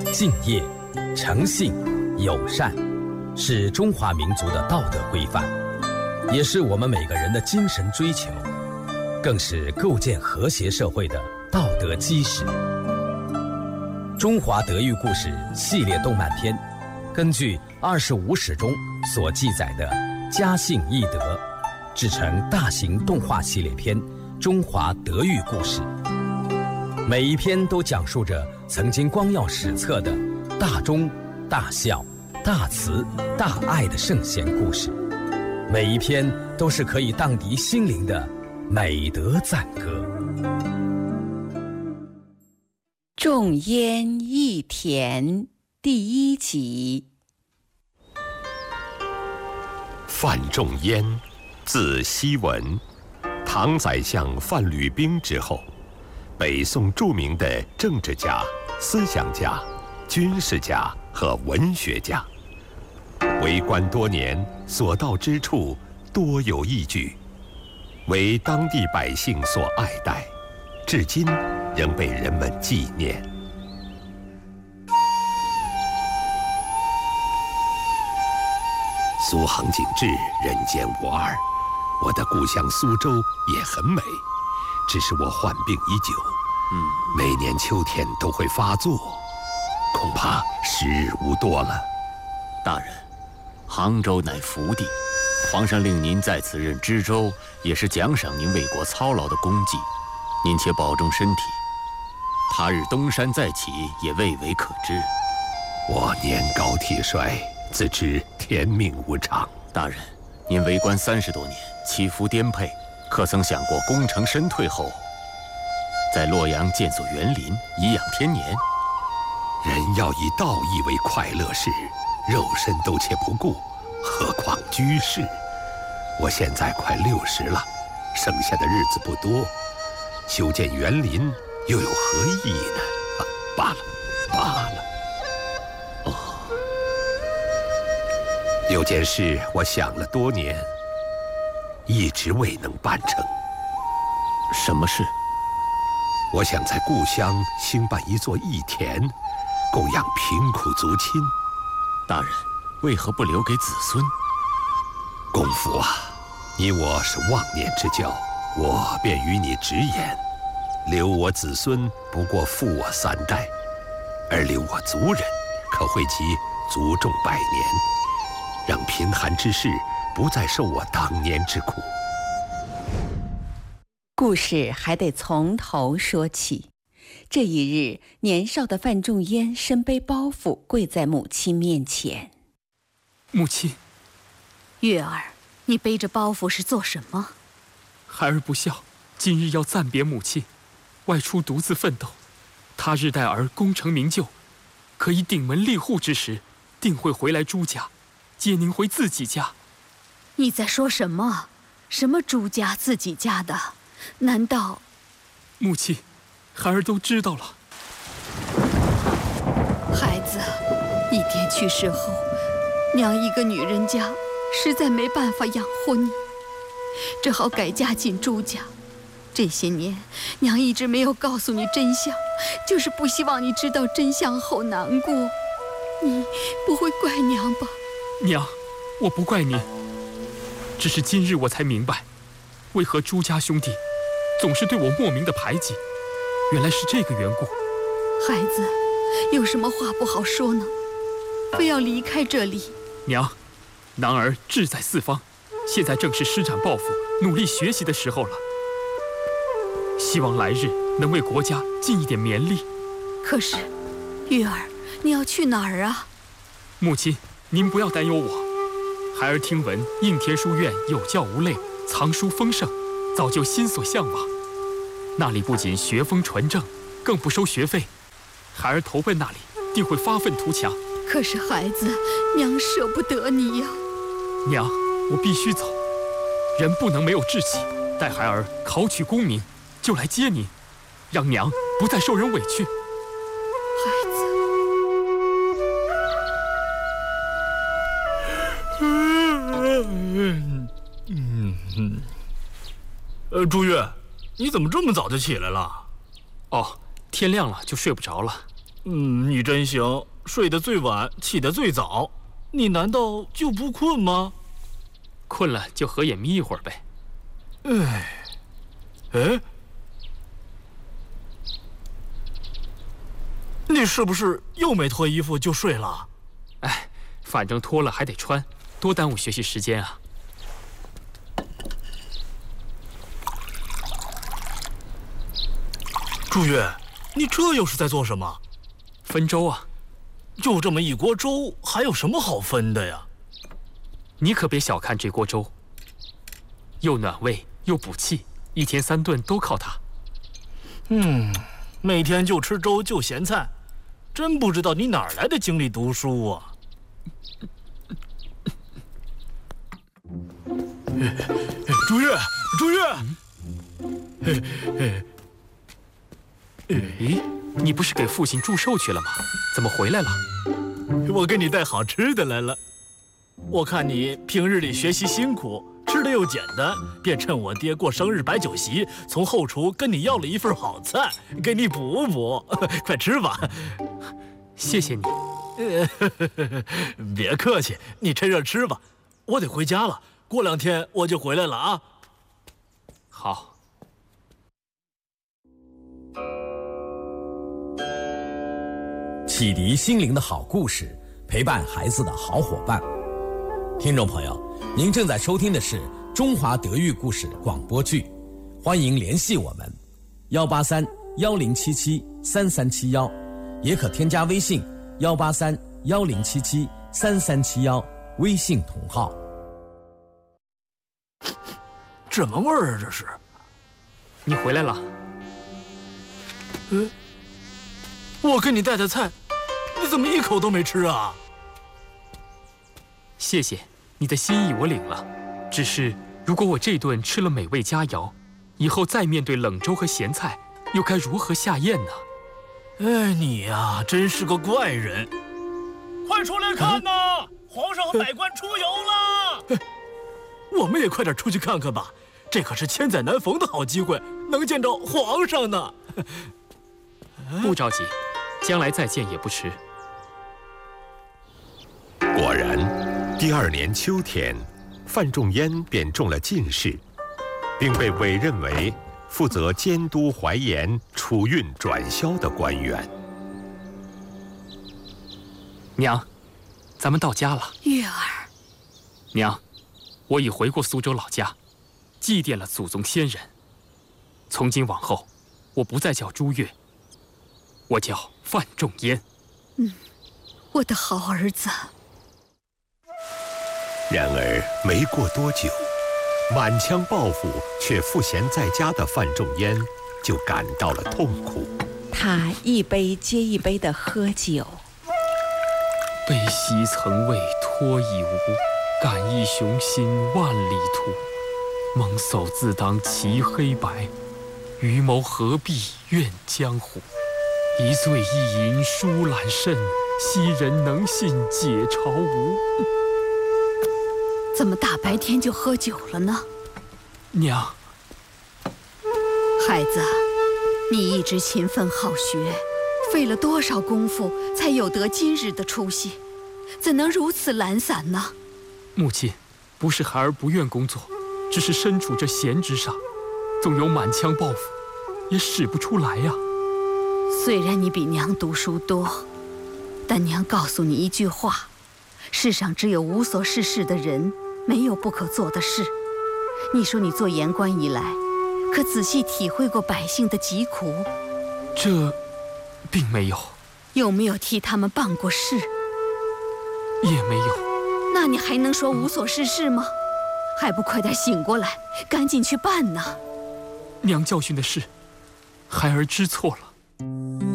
敬业、诚信、友善，是中华民族的道德规范，也是我们每个人的精神追求，更是构建和谐社会的道德基石。中华德育故事系列动漫片，根据25史中所记载的家信义德，制成大型动画系列片《中华德育故事》。每一篇都讲述着曾经光耀史册的大忠、大孝、大慈、大爱的圣贤故事，每一篇都是可以荡涤心灵的美德赞歌。 种烟益田第1集。 范仲淹，字希文，唐宰相范吕冰之后，北宋著名的政治家、思想家、军事家和文学家。为官多年，所到之处多有义举，为当地百姓所爱戴，至今仍被人们纪念。苏杭景致，人间无二。我的故乡苏州也很美，只是我患病已久，每年秋天都会发作，恐怕时日无多了。 大人，杭州乃福地，皇上令您在此任知州，也是奖赏您为国操劳的功绩。您且保重身体，他日东山再起也未为可知。 我年高体衰，自知天命无常。 大人，您为官30多年，起伏颠沛，可曾想过功成身退后，在洛阳建所园林，颐养天年？ 人要以道义为快乐事，肉身都且不顾，何况居士？我现在快60了，剩下的日子不多，修建园林又有何意义呢？罢了。有件事我想了多年，一直未能办成。 什么事？ 我想在故乡兴办一座义田，供养贫苦族亲。 大人，为何不留给子孙？ 公父啊，你我是忘年之交，我便与你直言，留我子孙不过负我3代，而留我族人可惠及族众100年，让贫寒之士不再受我当年之苦。 故事还得从头说起。这一日，年少的范仲淹身背包袱，跪在母亲面前。 母亲， 月儿，你背着包袱是做什么？ 孩儿不孝，今日要暂别母亲，外出独自奋斗。他日待儿功成名就，可以顶门立户之时，定会回来朱家，接您回自己家。 你在说什么？什么朱家自己家的？难道…… 母亲，孩儿都知道了。 孩子，你爹去世后，娘一个女人家，实在没办法养活你，只好改嫁进朱家。这些年，娘一直没有告诉你真相，就是不希望你知道真相后难过。你不会怪娘吧？ 娘，我不怪您，只是今日我才明白，为何朱家兄弟总是对我莫名的排挤，原来是这个缘故。 孩子，有什么话不好说呢？非要离开这里？ 娘，男儿志在四方，现在正是施展抱负、努力学习的时候了。希望来日能为国家尽一点绵力。 可是，月儿，你要去哪儿啊？ 母亲，您不要担忧我。孩儿听闻应天书院有教无类，藏书丰盛，早就心所向往。那里不仅学风纯正，更不收学费。孩儿投奔那里，定会发愤图强。 可是孩子，娘舍不得你呀。 娘，我必须走，人不能没有志气。待孩儿考取功名，就来接您，让娘不再受人委屈。 孩子。 朱月，你怎么这么早就起来了？ 哦，天亮了就睡不着了。 你真行，睡得最晚，起得最早。你难道就不困吗？ 困了就合眼眯一会儿呗。 你是不是又没脱衣服就睡了？ 哎，反正脱了还得穿，多耽误学习时间啊。 朱越，你这又是在做什么？ 分粥啊。 就这么一锅粥，还有什么好分的呀？ 你可别小看这锅粥，又暖胃又补气，1天3顿都靠它。 每天就吃粥就咸菜，真不知道你哪儿来的精力读书啊！朱越，朱越！ 咦，你不是给父亲祝寿去了吗？怎么回来了？ 我给你带好吃的来了。我看你平日里学习辛苦，吃的又简单，便趁我爹过生日摆酒席，从后厨跟你要了一份好菜，给你补补。快吃吧。 谢谢你。 别客气，你趁热吃吧。我得回家了，过2天我就回来了啊。 好。 启迪心灵的好故事，陪伴孩子的好伙伴。听众朋友，您正在收听的是中华德育故事广播剧，欢迎联系我们183-1077-3371，也可添加微信183-1077-3371，微信同号。 什么味儿啊？这是？ 你回来了。 我给你带的菜，你怎么一口都没吃啊？ 谢谢，你的心意我领了。只是如果我这顿吃了美味佳肴，以后再面对冷粥和咸菜，又该如何下咽呢？ 你呀，真是个怪人！快出来看呐！皇上和百官出游了！我们也快点出去看看吧，这可是千载难逢的好机会，能见着皇上呢。 不着急，将来再见也不迟。 果然，第2年秋天，范仲淹便中了进士，并被委任为负责监督淮盐储运转销的官员。 娘，咱们到家了。 月儿， 娘，我已回过苏州老家，祭奠了祖宗先人。从今往后，我不再叫朱越，我叫范仲淹。 我的好儿子。 然而没过多久，满腔抱负却赋闲在家的范仲淹就感到了痛苦。 他一杯接一杯地喝酒。 悲喜曾为托以无，感忆雄心万里图。蒙叟自当其黑白，愚谋何必怨江湖。一醉一饮舒懒甚，昔人能信解朝无。 怎么大白天就喝酒了呢？ 娘， 孩子，你一直勤奋好学，费了多少功夫才有得今日的出息，怎能如此懒散呢？ 母亲，不是孩儿不愿工作，只是身处这闲职上，纵有满腔抱负，也使不出来呀。 虽然你比娘读书多，但娘告诉你一句话：世上只有无所事事的人，没有不可做的事。你说你做言官以来，可仔细体会过百姓的疾苦？ 这，并没有。 有没有替他们办过事？ 也没有。 那你还能说无所事事吗？还不快点醒过来，赶紧去办呢！ 娘教训的事，孩儿知错了。